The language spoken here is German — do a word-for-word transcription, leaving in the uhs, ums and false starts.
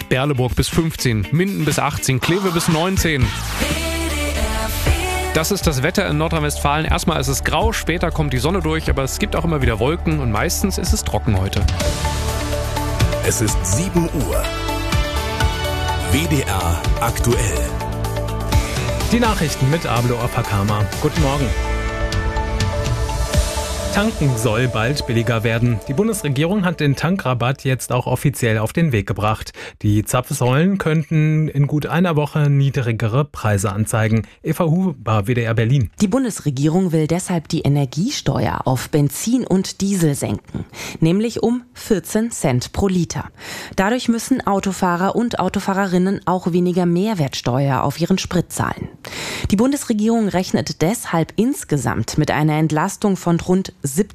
Berleburg bis fünfzehn, Minden bis achtzehn, Kleve bis neunzehn. Das ist das Wetter in Nordrhein-Westfalen. Erstmal ist es grau, später kommt die Sonne durch, aber es gibt auch immer wieder Wolken und meistens ist es trocken heute. Es ist sieben Uhr. W D R aktuell. Die Nachrichten mit Ablo Opakama. Guten Morgen. Tanken soll bald billiger werden. Die Bundesregierung hat den Tankrabatt jetzt auch offiziell auf den Weg gebracht. Die Zapfsäulen könnten in gut einer Woche niedrigere Preise anzeigen. Eva Huber, W D R Berlin. Die Bundesregierung will deshalb die Energiesteuer auf Benzin und Diesel senken, nämlich um vierzehn Cent pro Liter. Dadurch müssen Autofahrer und Autofahrerinnen auch weniger Mehrwertsteuer auf ihren Sprit zahlen. Die Bundesregierung rechnet deshalb insgesamt mit einer Entlastung von rund siebzig